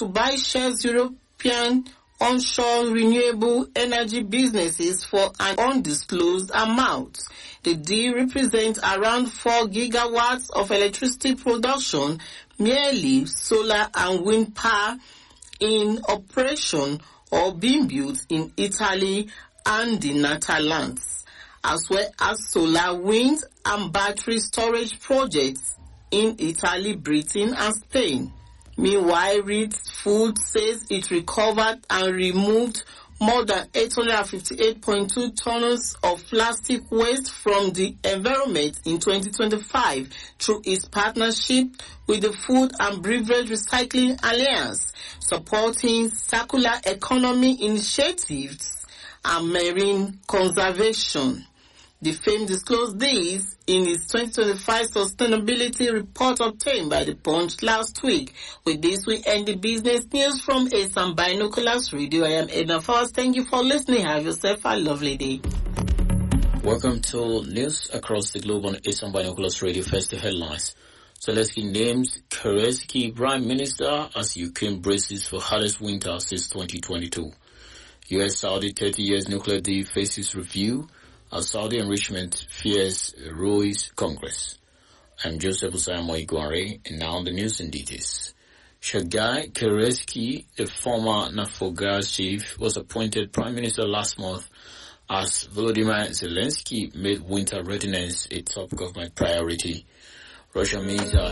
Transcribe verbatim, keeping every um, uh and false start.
to buy shares European onshore renewable energy businesses for an undisclosed amount. The deal represents around four gigawatts of electricity production, merely solar and wind power in operation or being built in Italy and the Netherlands, as well as solar, wind and battery storage projects in Italy, Britain and Spain. Meanwhile, Reed Food says it recovered and removed more than eight hundred fifty-eight point two tons of plastic waste from the environment in twenty twenty-five through its partnership with the Food and Beverage Recycling Alliance, supporting circular economy initiatives and marine conservation. The firm disclosed this in its twenty twenty-five sustainability report obtained by the Punch last week. With this, we end the business news from Asian Binoculars Radio. I am Edna Fawaz. Thank you for listening. Have yourself a lovely day. Welcome to news across the globe on Asian Binoculars Radio. First, the headlines. Zelensky names Kerensky Prime Minister as Ukraine braces for hardest winter since twenty twenty-two. U S-Saudi thirty years nuclear deal faces review as Saudi enrichment fears ruins Congress. I'm Joseph Usaimo Iguare, and now the news in details. Sergei Kerensky, the former Naftogaz chief, was appointed prime minister last month as Volodymyr Zelensky made winter readiness a top government priority. Russian media